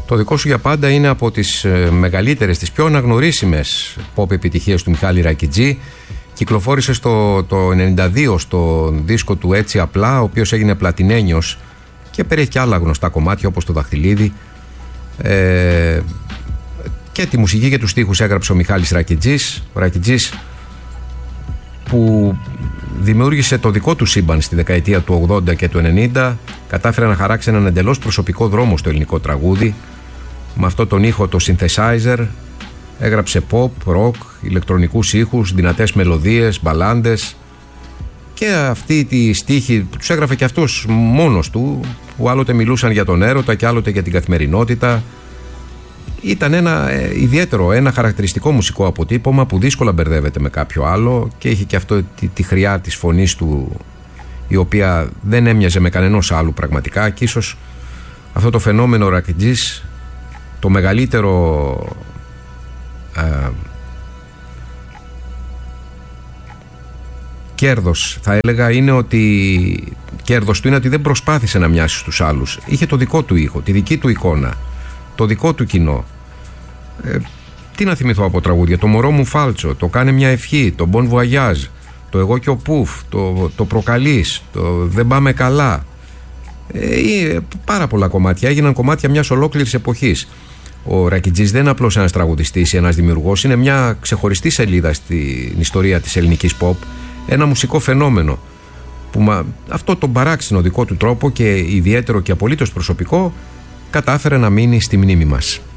Το δικό σου για πάντα είναι από τις μεγαλύτερες, τις πιο αναγνωρίσιμες pop επιτυχίες του Μιχάλη Ρακιτζή. Κυκλοφόρησε το 92 στο δίσκο του Έτσι Απλά, ο οποίος έγινε πλατινένιος και περιέχει και άλλα γνωστά κομμάτια όπως το Δαχτυλίδι. Και τη μουσική και τους στίχους έγραψε ο Μιχάλης Ρακιτζής. Ο Ρακιτζής που δημιούργησε το δικό του σύμπαν στη δεκαετία του 80 και του 90, κατάφερε να χαράξει έναν εντελώς προσωπικό δρόμο στο ελληνικό τραγούδι. Με αυτό τον ήχο, το synthesizer, έγραψε pop, rock, ηλεκτρονικούς ήχους, δυνατές μελωδίες, μπαλάντες, και αυτή τη στίχη τους έγραφε και αυτός μόνος του, που άλλοτε μιλούσαν για τον έρωτα και άλλοτε για την καθημερινότητα. Ήταν ένα ιδιαίτερο, ένα χαρακτηριστικό μουσικό αποτύπωμα που δύσκολα μπερδεύεται με κάποιο άλλο, και είχε και αυτό τη χρειά της φωνής του, η οποία δεν έμοιαζε με κανενός άλλου πραγματικά, και ίσως αυτό το φαινόμενο Ρακιτζής, το μεγαλύτερο κέρδος θα έλεγα είναι ότι κέρδος του είναι ότι δεν προσπάθησε να μοιάσει στους άλλους. Είχε το δικό του ήχο, τη δική του εικόνα, το δικό του κοινό. Τι να θυμηθώ από τραγούδια? Το Μωρό μου Φάλτσο, το Κάνε μια ευχή, το Bon Voyage, το Εγώ και ο Πουφ, το Προκαλείς, το Δεν πάμε καλά. Πάρα πολλά κομμάτια, έγιναν κομμάτια μιας ολόκληρης εποχής. Ο Ρακιτζής δεν είναι απλώς ένας τραγουδιστής ή ένας δημιουργός, είναι μια ξεχωριστή σελίδα στην ιστορία της ελληνικής pop, ένα μουσικό φαινόμενο που αυτό τον παράξενο δικό του τρόπο και ιδιαίτερο και απολύτως προσωπικό κατάφερε να μείνει στη μνήμη μας.